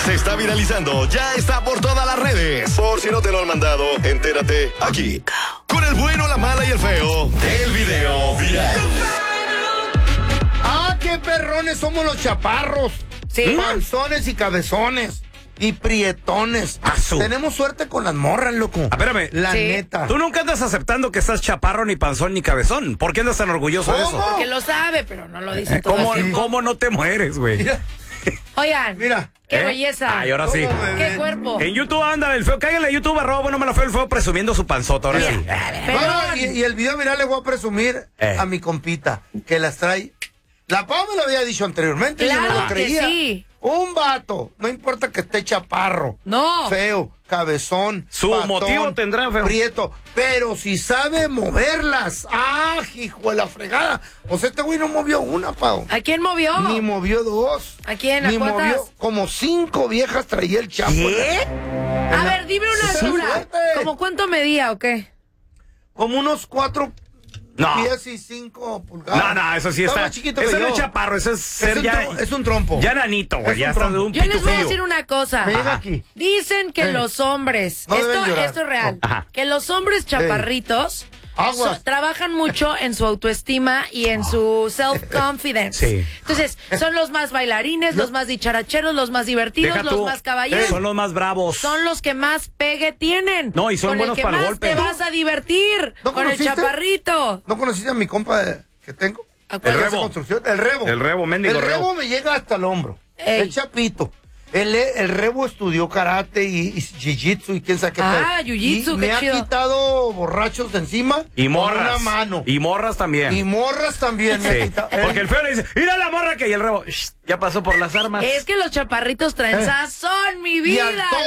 Se está viralizando, ya está por todas las redes. Por si no te lo han mandado, entérate aquí. Con el bueno, la mala y el feo del video viral. ¡Ah, qué perrones somos los chaparros! Sí. Panzones y cabezones. Y prietones. Tenemos suerte con las morras, loco. Espérame. La Sí. neta. Tú nunca andas aceptando que estás chaparro, ni panzón, ni cabezón. ¿Por qué andas tan orgulloso de eso? ¿Cómo? Porque lo sabe, pero no lo dice todo ¿Cómo, así. ¿Cómo no te mueres, güey? Mira, Oigan, mira. qué belleza. Ay, ahora sí. ¿Cómo me Qué ven? cuerpo. En YouTube anda el feo. Cállale a YouTube, bueno, me lo feo el feo presumiendo su panzota. Ahora sí. Perdón. Bueno, y el video viral le voy a presumir a mi compita, que las trae. La Pau me lo había dicho anteriormente, yo no Claro lo que creía. sí. Un vato, no importa que esté chaparro, No. feo, cabezón, Su patón, motivo tendrá, feo. prieto, pero si sabe moverlas, hijo de la fregada. O sea, este güey no movió una, Pau. ¿A quién movió? Ni movió dos. ¿A quién? ¿A Ni cuántas? movió, como 5 viejas traía el chapo. ¿Qué? A ver, dime una Sí, altura. fuerte. ¿Cómo cuánto medía o qué? Como unos 4 No. pies y 5 pulgadas. No, eso sí Está está. más chiquito Eso que no yo. es chaparro, eso es ser ya. Es un trompo. Ya nanito, güey. Es Ya un está de trompo. un Yo les voy a pitufillo. decir una cosa. Me llega aquí. Dicen que los hombres, No deben llorar. esto es real, Ajá. que los hombres chaparritos Aguas. trabajan mucho en su autoestima y en su self-confidence. Sí. Entonces, son los más bailarines, los más dicharacheros, los más divertidos, Deja los tú. más caballeros. Son los más bravos. Son los que más pegue tienen. No, y son con buenos el que para el más golpe. te vas a divertir. ¿No con el conociste? chaparrito. ¿No conociste a mi compa que tengo? ¿A El cuál? El hace Rebo. construcción. El Rebo. El Rebo, mendigo El Rebo. Rebo me llega hasta el hombro. Ey. El chapito. El Rebo estudió karate y jiu-jitsu y quién sabe qué. Ah, pedo. jiu-jitsu, Y qué me chido. ha quitado borrachos de encima. Y con morras. una mano. Y morras también. Y morras también me ha Sí. quitado. Porque el feo le dice, mira la morra que y el rebo, "Shh, ya pasó por las armas. Es que los chaparritos traen sazón, mi vida. altotas.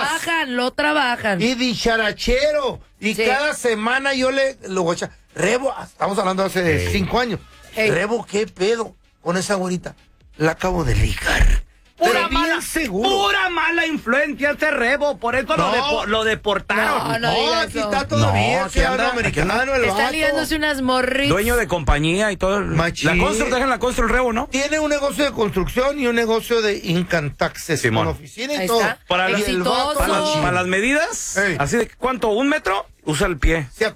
Lo trabajan. Y dicharachero. Y Sí. cada semana yo lo voy a echar. Rebo, estamos hablando hace 5 años. Ey. Rebo, ¿qué pedo con esa güerita? La acabo de ligar. Pero bien mala, seguro. pura mala influencia este rebo, por eso No. lo deportaron. No diga aquí eso. está todavía. No, No, aquí anda, americano, el Está vato. ligándose unas morritas. Dueño de compañía y todo. Machín. La Constru, dejan la Constru el rebo, ¿no? Tiene un negocio de construcción y un negocio de income taxes Simón. con oficina y Ahí todo. está. Para Y el Exitoso. vato Para machín. las medidas, Ey. así de ¿cuánto? ¿1 metro? Usa el pie. ¿Se